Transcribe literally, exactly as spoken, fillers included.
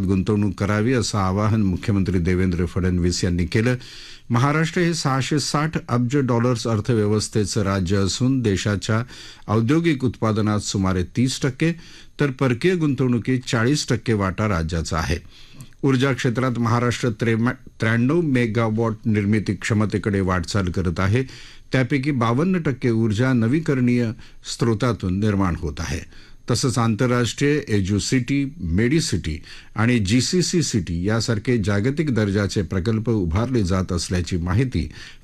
गुंतवणूक करावी असं आवाहन मुख्यमंत्री देवेंद्र फडणवीस यांनी केलं. महाराष्ट्र हे सहाशे साठ अब्ज डॉलर्स अर्थव्यवस्थेचं राज्य असून देशाच्या औद्योगिक उत्पादनात सुमारे तीस टक्के तर परकीय गुंतवणुकीत चाळीस टक्के वाटा राज्याचा आहे. ऊर्जा क्षेत्रात महाराष्ट्र त्र्याण्णव मेगावॉट निर्मिती क्षमतेकडे वाटचाल करत आहे. त्यापैकी बावन्न टक्के ऊर्जा नवीकरणीय स्रोतातून निर्माण होत आहे. तसंच आंतरराष्ट्रीय एज्युसिटी, मेडिसिटी आणि जीसीसी सिटी यासारखे जागतिक दर्जाचे प्रकल्प उभारले जात असल्याची माहिती